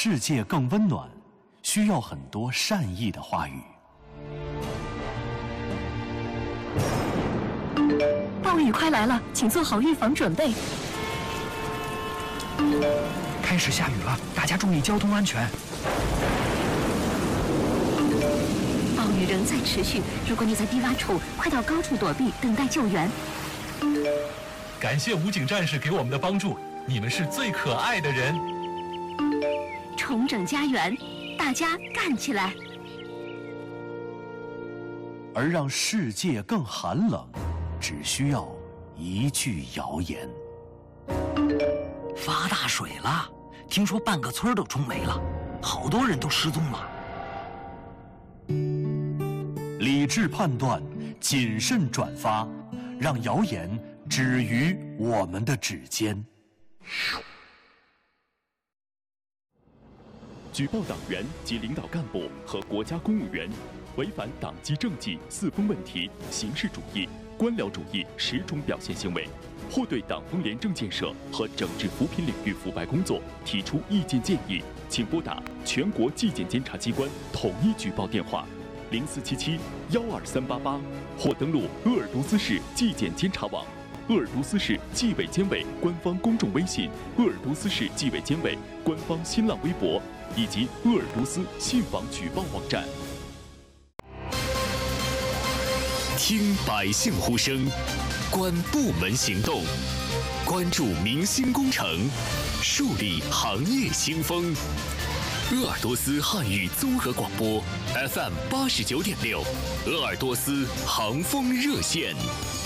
世界更温暖，需要很多善意的话语。 暴雨快来了，请做好预防准备。 开始下雨了，大家注意交通安全。 暴雨仍在持续，如果你在低洼处，快到高处躲避，等待救援。 感谢武警战士给我们的帮助，你们是最可爱的人。 重整家园，大家干起来！ 而让世界更寒冷，只需要一句谣言。 发大水了，听说半个村都冲没了，好多人都失踪了。 理智判断，谨慎转发，让谣言止于我们的指尖。 举报党员及领导干部和国家公务员违反党纪政纪四风问题、形式主义、官僚主义10种表现行为，或对党风廉政建设和整治扶贫领域腐败工作提出意见建议，请拨打全国纪检监察机关统一举报电话0477-12388，或登录鄂尔多斯市纪检监察网、鄂尔多斯市纪委监委官方公众微信、鄂尔多斯市纪委监委官方新浪微博以及鄂尔多斯信访举报网站。 听百姓呼声，观部门行动，关注民心工程，树立行业新风。鄂尔多斯汉语综合广播 FM 89.6，鄂尔多斯航风热线。